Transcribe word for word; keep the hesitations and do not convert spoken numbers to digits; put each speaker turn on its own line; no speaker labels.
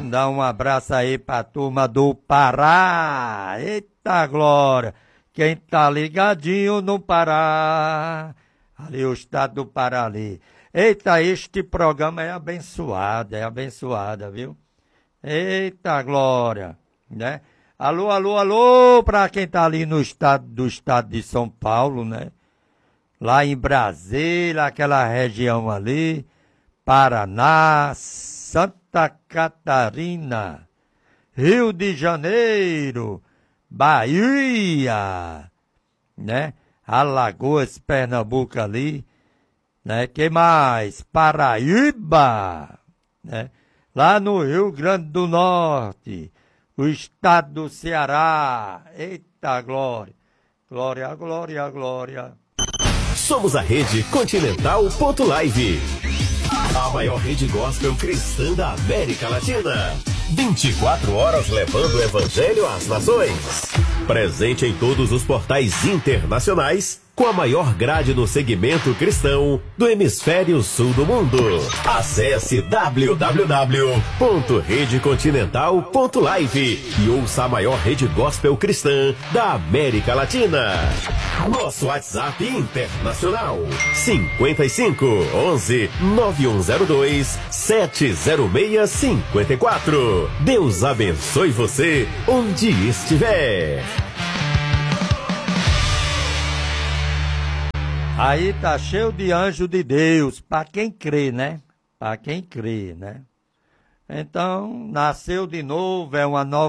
Mandar um abraço aí pra turma do Pará. Eita glória! Quem tá ligadinho no Pará. Ali o estado do Pará ali. Eita, este programa é abençoado, é abençoado, viu? Eita glória, né? Alô, alô, alô, pra quem tá ali no estado do estado de São Paulo, né? Lá em Brasília, aquela região ali, Paraná, Santa Catarina, Rio de Janeiro, Bahia, né? Alagoas, Pernambuco ali, né? Que mais? Paraíba, né? Lá no Rio Grande do Norte, o estado do Ceará. Eita glória, glória, glória, glória.
Somos a Rede Continental Ponto Live, a maior rede gospel cristã da América Latina. vinte e quatro horas levando o evangelho às nações. Presente em todos os portais internacionais, com a maior grade no segmento cristão do hemisfério sul do mundo. Acesse w w w ponto rede continental ponto live e ouça a maior rede gospel cristã da América Latina. Nosso WhatsApp internacional cinquenta e cinco, onze, nove um zero dois, sete zero seis cinco quatro. Deus abençoe você onde estiver.
Aí tá cheio de anjo de Deus, para quem crê, né? Para quem crê, né? Então, nasceu de novo, é uma nova